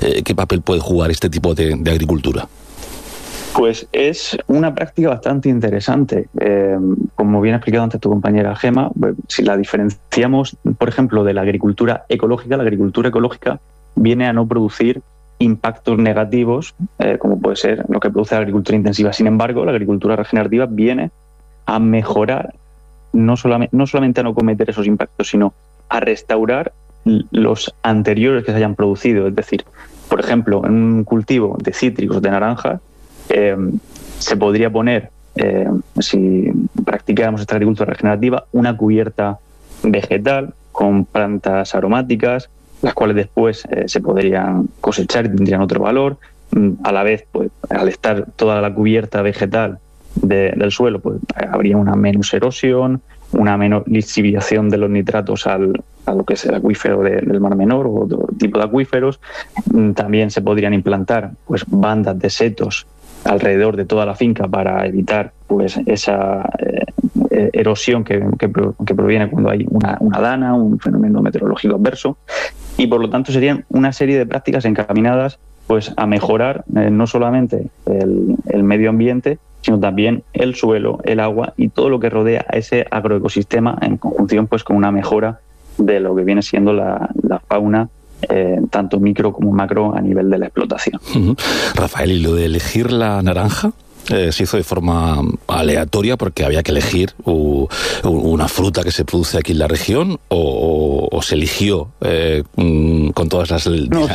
¿Qué papel puede jugar este tipo de agricultura? Pues es una práctica bastante interesante. Como bien ha explicado antes tu compañera Gema, si la diferenciamos, por ejemplo, de la agricultura ecológica viene a no producir impactos negativos, como puede ser lo que produce la agricultura intensiva. Sin embargo, la agricultura regenerativa viene a mejorar, no solamente a no cometer esos impactos, sino a restaurar los anteriores que se hayan producido. Es decir, por ejemplo, en un cultivo de cítricos, de naranjas, se podría poner, si practicáramos esta agricultura regenerativa, una cubierta vegetal con plantas aromáticas, las cuales después se podrían cosechar y tendrían otro valor. A la vez, pues, al estar toda la cubierta vegetal del suelo, pues habría una menos erosión, una menor lixiviación de los nitratos a lo que es el acuífero del Mar Menor o otro tipo de acuíferos. También se podrían implantar pues bandas de setos alrededor de toda la finca para evitar pues esa erosión que proviene cuando hay una dana, un fenómeno meteorológico adverso, y por lo tanto serían una serie de prácticas encaminadas pues a mejorar no solamente el medio ambiente, sino también el suelo, el agua y todo lo que rodea a ese agroecosistema, en conjunción pues con una mejora de lo que viene siendo la fauna, tanto micro como macro a nivel de la explotación. Rafael, ¿y lo de elegir la naranja? Se hizo de forma aleatoria porque había que elegir una fruta que se produce aquí en la región, o se eligió con todas las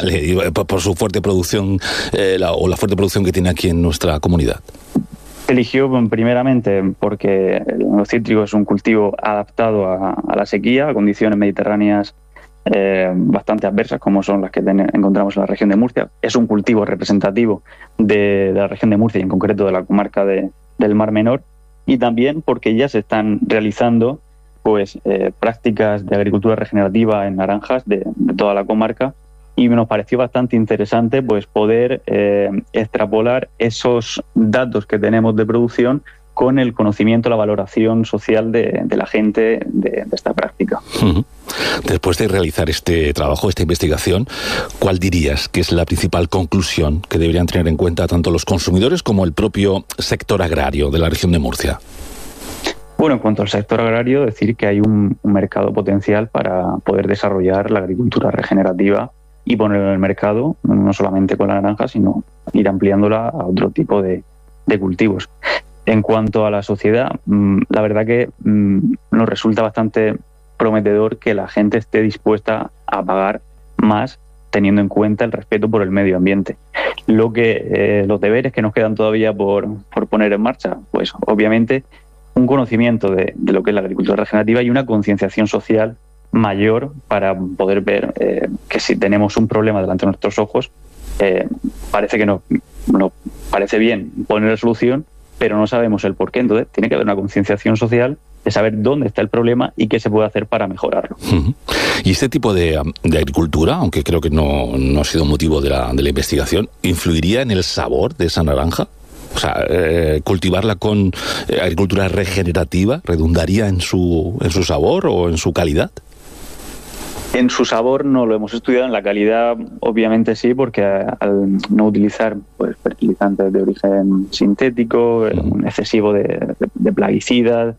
por su fuerte producción o la fuerte producción que tiene aquí en nuestra comunidad? Eligió primeramente porque los cítricos es un cultivo adaptado a la sequía, a condiciones mediterráneas bastante adversas, como son las que encontramos en la región de Murcia. Es un cultivo representativo de la región de Murcia y en concreto de la comarca del Mar Menor, y también porque ya se están realizando pues prácticas de agricultura regenerativa en naranjas de toda la comarca, y nos pareció bastante interesante pues poder extrapolar esos datos que tenemos de producción con el conocimiento, la valoración social de la gente de esta práctica. Después de realizar este trabajo, esta investigación, ¿cuál dirías que es la principal conclusión que deberían tener en cuenta tanto los consumidores como el propio sector agrario de la región de Murcia? Bueno, en cuanto al sector agrario, decir que hay un mercado potencial para poder desarrollar la agricultura regenerativa y ponerlo en el mercado, no solamente con la naranja, sino ir ampliándola a otro tipo de cultivos. En cuanto a la sociedad, la verdad que nos resulta bastante prometedor que la gente esté dispuesta a pagar más, teniendo en cuenta el respeto por el medio ambiente. Los deberes que nos quedan todavía por poner en marcha, pues obviamente un conocimiento de lo que es la agricultura regenerativa y una concienciación social mayor para poder ver que si tenemos un problema delante de nuestros ojos, parece que nos parece bien poner la solución, pero no sabemos el porqué. Entonces tiene que haber una concienciación social de saber dónde está el problema y qué se puede hacer para mejorarlo. ¿Y este tipo de agricultura, aunque creo que no ha sido motivo de la investigación, influiría en el sabor de esa naranja? O sea, cultivarla con agricultura regenerativa, ¿redundaría en su sabor o en su calidad? En su sabor no lo hemos estudiado, en la calidad obviamente sí, porque al no utilizar pues fertilizantes de origen sintético, un excesivo de plaguicidas,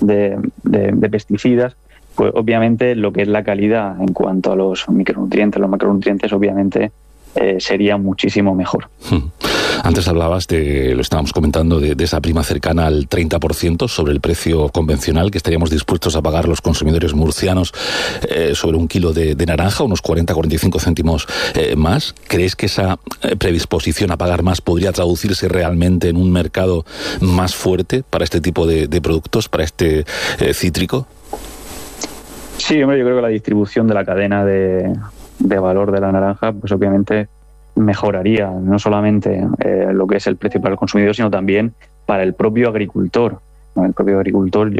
de pesticidas, pues obviamente lo que es la calidad en cuanto a los micronutrientes, los macronutrientes, obviamente sería muchísimo mejor. Antes hablabas lo estábamos comentando, de esa prima cercana al 30% sobre el precio convencional que estaríamos dispuestos a pagar los consumidores murcianos sobre un kilo de naranja, unos 40-45 céntimos más. ¿Crees que esa predisposición a pagar más podría traducirse realmente en un mercado más fuerte para este tipo de productos, para este cítrico? Sí, hombre, yo creo que la distribución de la cadena de valor de la naranja, pues obviamente mejoraría no solamente lo que es el precio para el consumidor, sino también para el propio agricultor. El propio agricultor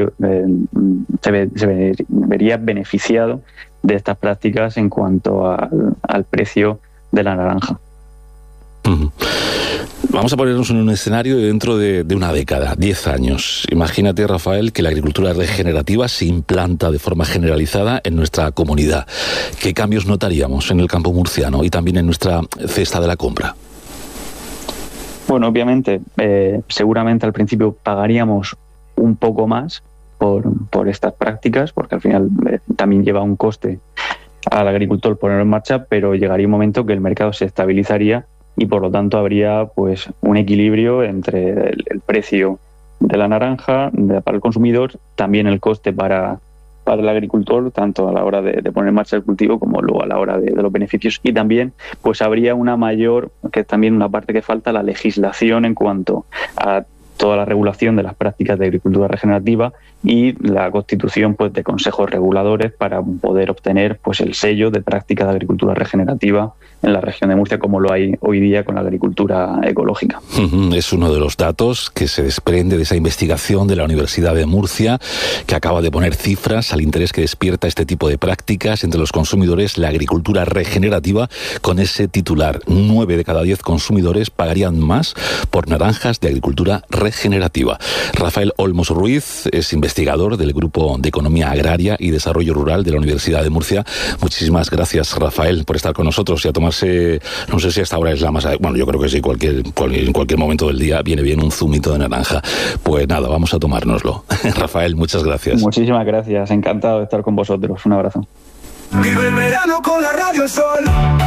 se vería beneficiado de estas prácticas en cuanto al precio de la naranja. Vamos a ponernos en un escenario de dentro de una década, 10 años. Imagínate, Rafael, que la agricultura regenerativa se implanta de forma generalizada en nuestra comunidad. ¿Qué cambios notaríamos en el campo murciano y también en nuestra cesta de la compra? Bueno, obviamente, seguramente al principio pagaríamos un poco más por estas prácticas, porque al final también lleva un coste al agricultor ponerlo en marcha, pero llegaría un momento que el mercado se estabilizaría y por lo tanto habría pues un equilibrio entre el precio de la naranja para el consumidor, también el coste para el agricultor, tanto a la hora de poner en marcha el cultivo como luego a la hora de los beneficios, y también pues habría una mayor, que es también una parte que falta, la legislación en cuanto a toda la regulación de las prácticas de agricultura regenerativa y la constitución pues de consejos reguladores para poder obtener pues el sello de prácticas de agricultura regenerativa en la región de Murcia, como lo hay hoy día con la agricultura ecológica. Es uno de los datos que se desprende de esa investigación de la Universidad de Murcia, que acaba de poner cifras al interés que despierta este tipo de prácticas entre los consumidores, la agricultura regenerativa, con ese titular: 9 de cada 10 consumidores pagarían más por naranjas de agricultura regenerativa. Rafael Olmos Ruiz es investigador del Grupo de Economía Agraria y Desarrollo Rural de la Universidad de Murcia. Muchísimas gracias, Rafael, por estar con nosotros y a tomarse, no sé si hasta ahora es la más... Bueno, yo creo que sí, en cualquier momento del día viene bien un zumito de naranja. Pues nada, vamos a tomárnoslo. Rafael, muchas gracias. Muchísimas gracias, encantado de estar con vosotros. Un abrazo. Vive el verano con la Radio El Sol.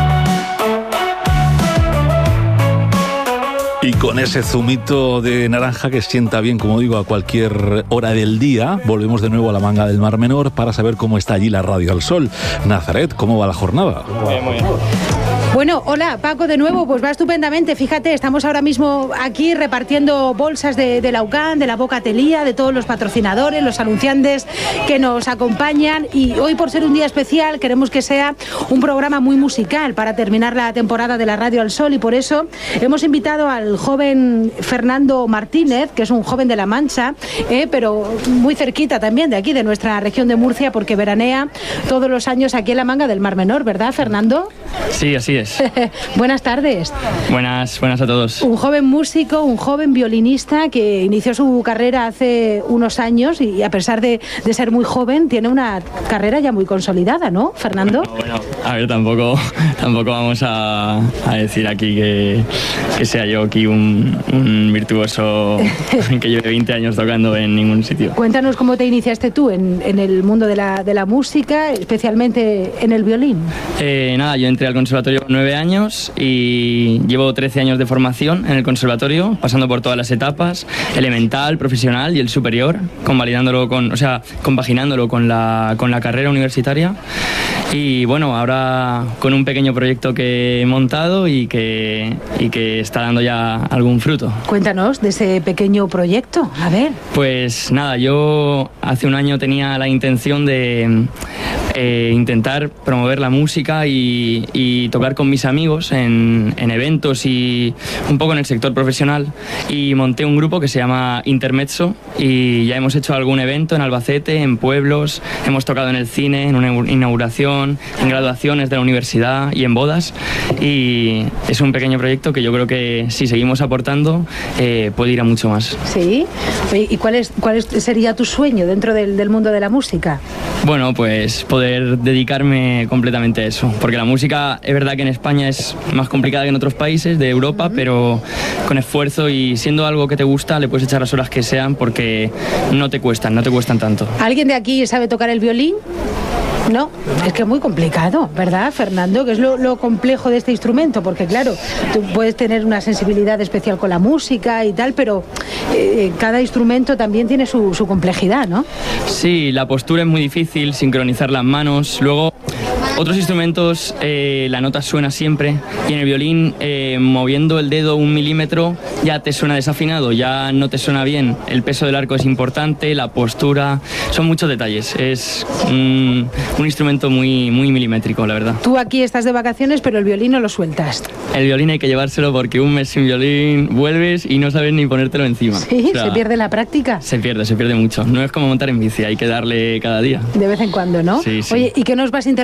Y con ese zumito de naranja que sienta bien, como digo, a cualquier hora del día, volvemos de nuevo a la Manga del Mar Menor para saber cómo está allí la Radio al Sol. Nazaret, ¿cómo va la jornada? Muy bien. Bueno, hola Paco, de nuevo, pues va estupendamente. Fíjate, estamos ahora mismo aquí repartiendo bolsas de la UCAN, de la Bocatelía, de todos los patrocinadores, los anunciantes que nos acompañan, y hoy, por ser un día especial, queremos que sea un programa muy musical para terminar la temporada de la Radio al Sol, y por eso hemos invitado al joven Fernando Martínez, que es un joven de La Mancha, pero muy cerquita también de aquí, de nuestra región de Murcia, porque veranea todos los años aquí en la Manga del Mar Menor, ¿verdad, Fernando? Sí, así es. Buenas tardes. Buenas a todos. Un joven músico, un joven violinista que inició su carrera hace unos años y a pesar de ser muy joven, tiene una carrera ya muy consolidada, ¿no, Fernando? Bueno, a ver, tampoco vamos a decir aquí que sea yo aquí un virtuoso que lleve 20 años tocando en ningún sitio. Cuéntanos cómo te iniciaste tú en el mundo de la música, especialmente en el violín. Nada, yo entré al conservatorio con 9 años y llevo 13 años de formación en el conservatorio, pasando por todas las etapas, elemental, profesional y el superior, compaginándolo con la carrera universitaria. Y bueno, ahora con un pequeño proyecto que he montado y que está dando ya algún fruto. Cuéntanos de ese pequeño proyecto, a ver. Pues nada, yo hace un año tenía la intención de intentar promover la música y tocar con mis amigos en eventos y un poco en el sector profesional, y monté un grupo que se llama Intermezzo y ya hemos hecho algún evento en Albacete, en pueblos, hemos tocado en el cine, en una inauguración, en graduaciones de la universidad y en bodas, y es un pequeño proyecto que yo creo que si seguimos aportando puede ir a mucho más. Sí, ¿y cuál sería tu sueño dentro del mundo de la música? Bueno, pues poder dedicarme completamente a eso, porque la música es verdad que en España es más complicada que en otros países de Europa, pero con esfuerzo y siendo algo que te gusta le puedes echar las horas que sean, porque no te cuestan tanto. ¿Alguien de aquí sabe tocar el violín? No, es que es muy complicado, ¿verdad, Fernando? Que es lo complejo de este instrumento, porque claro, tú puedes tener una sensibilidad especial con la música y tal, pero cada instrumento también tiene su complejidad, ¿no? Sí, la postura es muy difícil, sincronizar las manos, luego... Otros instrumentos la nota suena siempre, y en el violín moviendo el dedo 1 milímetro ya te suena desafinado, ya no te suena bien. El peso del arco es importante, la postura, son muchos detalles. Es un instrumento muy milimétrico, la verdad. Tú aquí estás de vacaciones, pero el violín no lo sueltas. El violín hay que llevárselo, porque un mes sin violín vuelves y no sabes ni ponértelo encima. Sí, o sea, ¿se pierde la práctica? Se pierde mucho. No es como montar en bici, hay que darle cada día. De vez en cuando, ¿no? Sí. Oye, ¿y qué nos vas a interpretar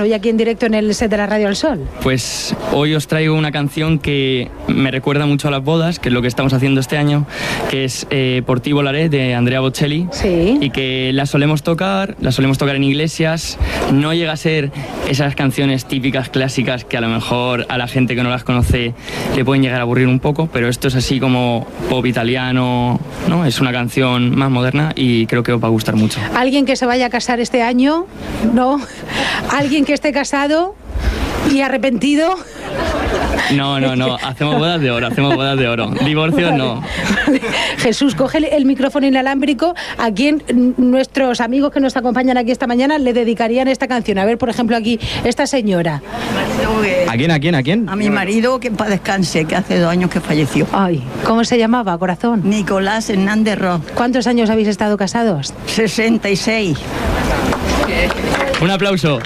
hoy aquí en directo en el set de la Radio al Sol? Pues hoy os traigo una canción que me recuerda mucho a las bodas, que es lo que estamos haciendo este año, que es Por ti volaré, de Andrea Bocelli. Sí. Y que la solemos tocar en iglesias. No llega a ser esas canciones típicas, clásicas, que a lo mejor a la gente que no las conoce le pueden llegar a aburrir un poco, pero esto es así como pop italiano, ¿no? Es una canción más moderna y creo que os va a gustar mucho. ¿Alguien que se vaya a casar este año? ¿No? ¿Alguien que esté casado y arrepentido? No, hacemos bodas de oro, divorcios no. Jesús, coge el micrófono inalámbrico. ¿A quién nuestros amigos que nos acompañan aquí esta mañana le dedicarían esta canción? A ver, por ejemplo, aquí, esta señora. ¿A quién? A mi marido, que en paz descanse, que hace 2 años que falleció. Ay, ¿cómo se llamaba, corazón? Nicolás Hernández Ross. ¿Cuántos años habéis estado casados? 66. Un aplauso.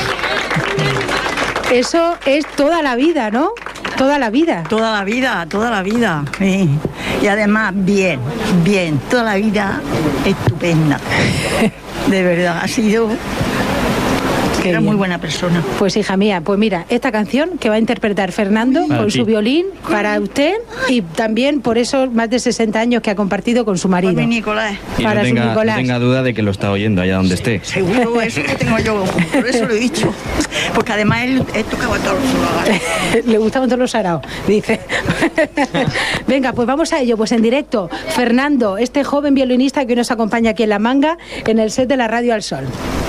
Eso es toda la vida, ¿no? Toda la vida. Toda la vida. Sí. Y además, bien. Toda la vida estupenda. De verdad, ha sido... Era muy buena persona. Pues hija mía, pues mira, esta canción que va a interpretar Fernando con su violín para usted y también por esos más de 60 años que ha compartido con su marido. Para mi Nicolás. Y para no tenga duda de que lo está oyendo allá donde esté. Seguro, eso lo tengo yo, por eso lo he dicho. Porque además él tocaba todos los lugares. Le gustaban todos los saraos, dice. Venga, pues vamos a ello, pues en directo. Fernando, este joven violinista que nos acompaña aquí en La Manga, en el set de la Radio al Sol.